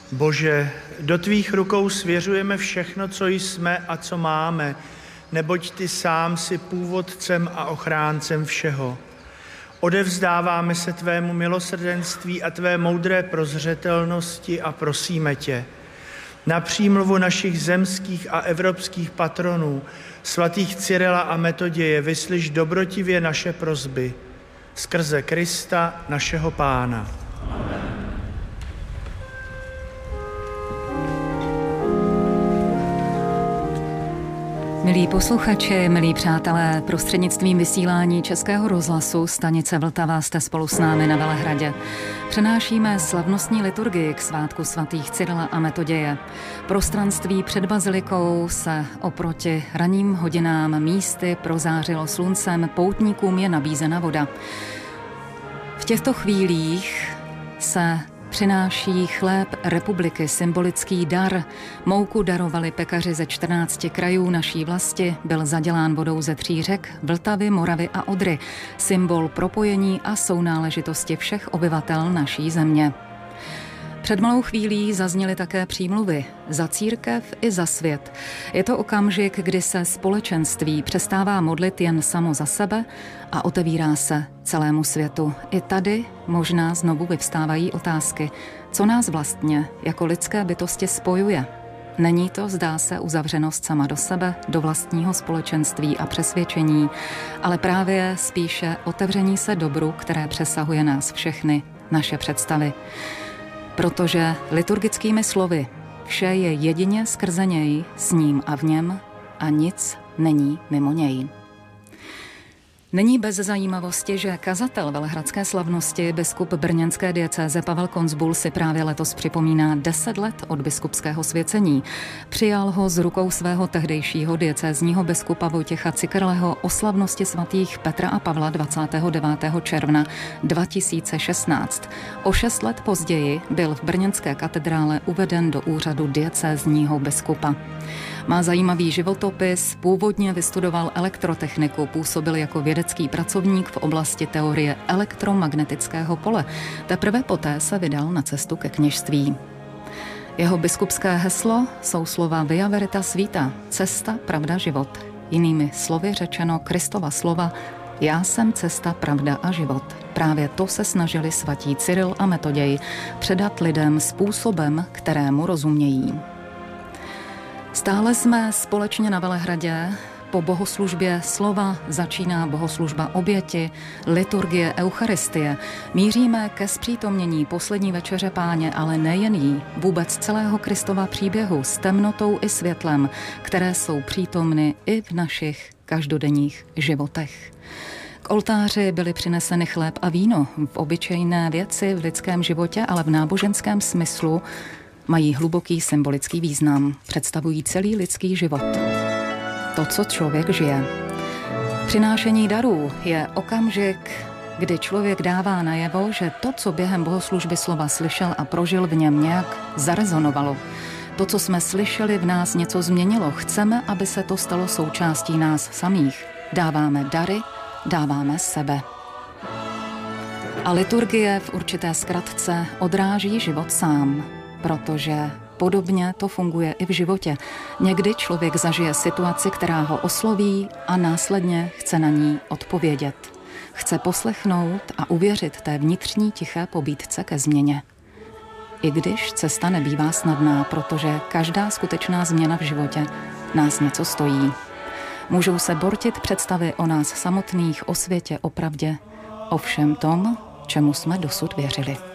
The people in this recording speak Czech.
Bože, do tvých rukou svěřujeme všechno, co jsme a co máme, neboť ty sám jsi původcem a ochráncem všeho. Odevzdáváme se tvému milosrdenství a tvé moudré prozřetelnosti a prosíme tě, na přímluvu našich zemských a evropských patronů, svatých Cyrila a Metoděje, vyslyš dobrotivě naše prosby. Skrze Krista, našeho Pána. Amen. Milí posluchači, milí přátelé, prostřednictvím vysílání Českého rozhlasu stanice Vltava jste spolu s námi na Velehradě. Přenášíme slavnostní liturgii k svátku svatých Cyrila a Metoděje. Prostranství před bazilikou se oproti ranním hodinám místy prozářilo sluncem, poutníkům je nabízena voda. V těchto chvílích se přináší chléb republiky, symbolický dar. Mouku darovali pekaři ze 14 krajů naší vlasti, byl zadělán vodou ze 3 řek, Vltavy, Moravy a Odry, symbol propojení a sounáležitosti všech obyvatel naší země. Před malou chvílí zazněly také přímluvy za církev i za svět. Je to okamžik, kdy se společenství přestává modlit jen samo za sebe a otevírá se celému světu. I tady možná znovu vyvstávají otázky, co nás vlastně jako lidské bytosti spojuje. Není to, zdá se, uzavřenost sama do sebe, do vlastního společenství a přesvědčení, ale právě spíše otevření se dobru, které přesahuje nás všechny, naše představy. Protože liturgickými slovy vše je jedině skrze něj, s ním a v něm a nic není mimo něj. Není bez zajímavosti, že kazatel velehradské slavnosti, biskup brněnské diecéze Pavel Konzbul si právě letos připomíná 10 let od biskupského svěcení. Přijal ho z rukou svého tehdejšího diecézního biskupa Vojtěcha Cikerleho o slavnosti svatých Petra a Pavla 29. června 2016. O 6 let později byl v brněnské katedrále uveden do úřadu diecézního biskupa. Má zajímavý životopis, původně vystudoval elektrotechniku, působil jako vědecký pracovník v oblasti teorie elektromagnetického pole. Teprve poté se vydal na cestu ke kněžství. Jeho biskupské heslo jsou slova Via Veritas Vita, cesta, pravda, život. Jinými slovy řečeno Kristova slova, já jsem cesta, pravda a život. Právě to se snažili svatí Cyril a Metoděj předat lidem způsobem, kterému rozumějí. Stále jsme společně na Velehradě. Po bohoslužbě slova začíná bohoslužba oběti, liturgie Eucharistie. Míříme ke zpřítomnění poslední večeře Páně, ale nejen jí, vůbec celého Kristova příběhu s temnotou i světlem, které jsou přítomny i v našich každodenních životech. K oltáři byly přineseny chléb a víno, v obyčejné věci v lidském životě, ale v náboženském smyslu mají hluboký symbolický význam, představují celý lidský život. To, co člověk žije. Přinášení darů je okamžik, kdy člověk dává najevo, že to, co během bohoslužby slova slyšel a prožil, v něm nějak zarezonovalo. To, co jsme slyšeli, v nás něco změnilo. Chceme, aby se to stalo součástí nás samých. Dáváme dary, dáváme sebe. A liturgie v určité zkratce odráží život sám, protože podobně to funguje i v životě. Někdy člověk zažije situaci, která ho osloví a následně chce na ní odpovědět. Chce poslechnout a uvěřit té vnitřní tiché pobídce ke změně. I když cesta nebývá snadná, protože každá skutečná změna v životě nás něco stojí. Můžou se bortit představy o nás samotných, o světě, o pravdě, o všem tom, čemu jsme dosud věřili.